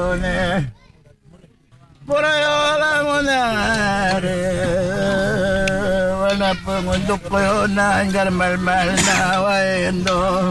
coglione. Purayo la monare, wala pa mundok ko yun na hanggang malmal na wayendo.